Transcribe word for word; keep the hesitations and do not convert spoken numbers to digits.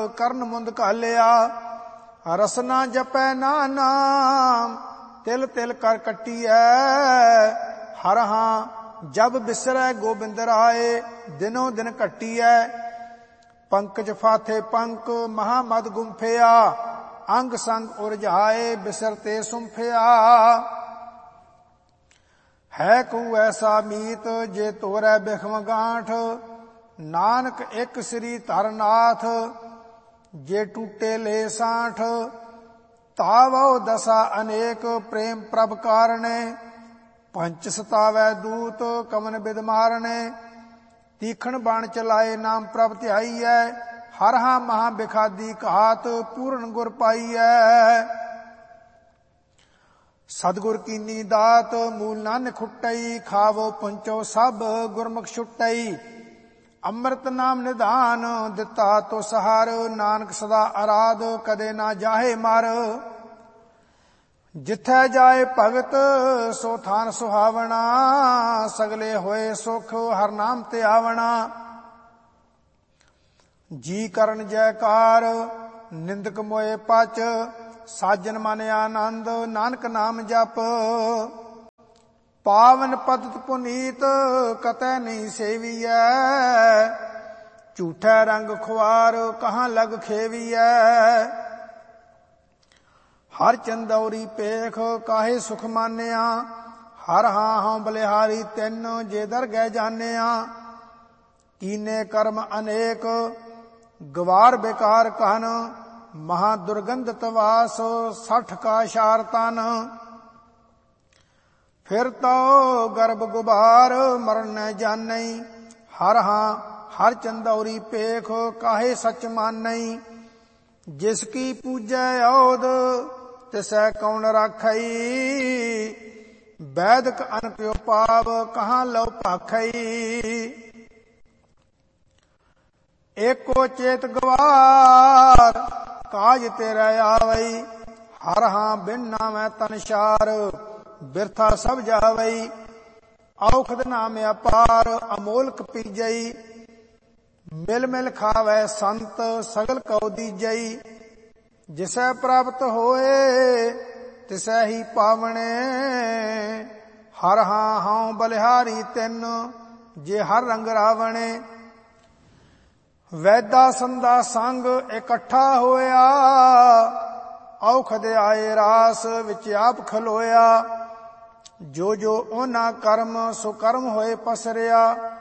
ਕਰਨ ਮੁੰਦ ਘਾਲਿਆ। ਰਸਨਾ ਜਪੈ ਨਾ ਨਾਮ ਤਿਲ ਤਿਲ ਕਰ ਕੱਟੀਐ। ਹਰ ਹਾਂ ਜਬ ਬਿਸਰੈ ਗੋਬਿੰਦ ਰਾਏ ਦਿਨੋ ਦਿਨ ਘਟੀਐ। ਪੰਕਜ ਫਾਥੇ ਪੰਕ ਮਹਾਮਦ ਗੁੰਫਿਆ। ਅੰਗ ਸੰਗ ਉਰਝਾਏ ਬਿਸਰਤੇ ਸੁੰਫਿਆ। ਹੈ ਕੂ ਐਸਾ ਮੀਤ ਜੇ ਤੋਰੈ ਬਿਖਮ ਗਾਂਠ। ਨਾਨਕ ਇੱਕ ਸ੍ਰੀ ਧਰਨਾਥ ਜੇ ਟੂਟੇ ਲੈ ਸਾਠ। ਤਾਵੋ ਦਸਾ ਅਨੇਕ ਪ੍ਰੇਮ ਪ੍ਰਭ ਕਾਰਣੇ। ਪੰਚ ਸਤਾਵੈ ਦੂਤ ਕਮਨ ਬਿਦ ਮਾਰਣੇ। ਤੀਖਣ ਬਾਣ ਚਲਾਏ ਨਾਮ ਪ੍ਰਭ ਧਿਆਈਐ। ਹਰ ਹਾਂ ਮਹਾ ਬਿਖਾਦੀ ਘਾਤ ਪੂਰਨ ਗੁਰ ਪਾਈਐ। ਸਤਿਗੁਰ ਕੀਨੀ ਦਾਤ ਮੂਲ ਨਾਨਕ ਖੁੱਟਈ। ਖਾਵੋ ਪੁੰਚੋ ਸਭ ਗੁਰਮੁਖ ਛੁੱਟਈ। ਅੰਮ੍ਰਿਤ ਨਾਮ ਨਿਧਾਨ ਦਿੱਤਾ ਤੋ ਸਹਾਰ। ਨਾਨਕ ਸਦਾ ਅਰਾਧ ਕਦੇ ਨਾ ਜਾਹੇ ਮਰ। ਜਿੱਥੈ ਜਾਏ ਭਗਤ ਸੋ ਥਾਨ ਸੁਹਾਵਣਾ। ਸਗਲੇ ਹੋਏ ਸੁਖ ਹਰ ਨਾਮ ਤੇ ਆਵਣਾ। ਜੀ ਕਰਨ ਜੈਕਾਰ ਨਿੰਦਕ ਮੋਏ ਪਚ। ਸਾਜਨ ਮਨ ਆਨੰਦ ਨਾਨਕ ਨਾਮ ਜਪ। ਪਾਵਨ ਪਤਿਤ ਪੁਨੀਤ ਕਤੈ ਨਹੀਂ ਸੇਵੀਐ। ਝੂਠੈ ਰੰਗ ਖੁਆਰ ਕਹਾਂ ਲਗ ਖੇਵੀਐ। ਹਰ ਚੰਦੌਰੀ ਪੇਖ ਕਾਹੇ ਸੁਖ ਮਾਨਿਆ। ਹਰ ਹਾਂ ਹਉ ਬਲਿਹਾਰੀ ਤਿੰਨ ਜੇ ਦਰਗਹਿ ਜਾਣਿਆ। ਕੀਨੇ ਕਰਮ ਅਨੇਕ ਗਵਾਰ ਬੇਕਾਰ कहन। ਮਹਾ ਦੁਰਗੰਧਿਤ ਵਾਸ ਸਠ ਕਾ ਸ਼ਾਰ ਤਨ। ਫਿਰ ਤੋ ਗਰਭ ਗੁਬਾਰ ਮਰਨ ਨ ਜਾਣਈ। ਹਰ ਹਾਂ ਹਰ ਚੰਦੌਰੀ ਪੇਖ ਕਾਹੇ ਸਚ ਮਾਨਈ। ਜਿਸ ਕੀ ਪੂਜੈ ਔਦ ਤਿਸੈ ਕੌਣ ਰਾਖਈ। ਵੈਦਕ ਅਨਪਿਓ ਪਾਵ ਕਹਾਂ ਲਉ ਭਾਖਈ। ਏਕੋ ਚੇਤ ਗਵਾਰ ਕਾਜ ਤੇਰਾ ਆਵਈ। ਹਰ ਹਾਂ ਬਿਨ ਨਾਮੈ ਤਨਸ਼ਾਰ ਬਿਰਥਾ ਸਭ ਜਾਵਈ। ਔਖਦ ਨਾਮ ਅਪਾਰ ਅਮੋਲਕ ਪੀਜਈ। ਮਿਲ ਮਿਲ ਖਾਵੈ ਸੰਤ ਸਗਲ ਕਉ ਦੀਜਈ। ਜਿਸੈ ਪ੍ਰਾਪਤ ਹੋਏ ਤਿਸੈ ਹੀ ਪਾਵਣੇ। ਹਰ ਹਾਂ ਹਉ ਬਲਿਹਾਰੀ ਤਿੰਨ ਜੇ ਹਰ ਰੰਗ ਰਾਵਣੇ। ਵੈਦਾ ਸੰਦਾ ਸੰਗ ਇਕੱਠਾ ਹੋਇਆ। ਔਖਦ ਆਏ ਰਾਸ ਵਿੱਚ ਆਪ ਖਲੋਇਆ। ਜੋ ਜੋ ਉਹਨਾਂ ਕਰਮ ਸੋ ਕਰਮ ਹੋਏ ਪਸਰਿਆ।